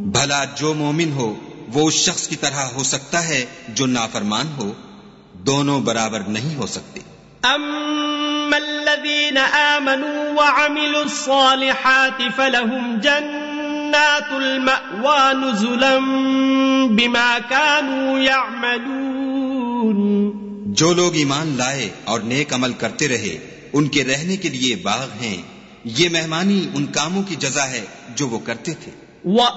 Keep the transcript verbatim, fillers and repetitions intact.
भला जो मोमिन हो वो उस शख्स की तरह हो सकता है जो नाफरमान हो, दोनों बराबर नहीं हो सकते। अम्मल्लज़ीना आमनू व अमिलुस्सालिहाति फलहुम जन्नातुल मअवा नुज़ुलन बिमा कानू यअमलून। जो लोग ईमान लाए और नेक अमल करते रहे, उनके रहने के लिए बाग हैं, ये मेहमानी उन कामों की जज़ा है जो वो करते थे।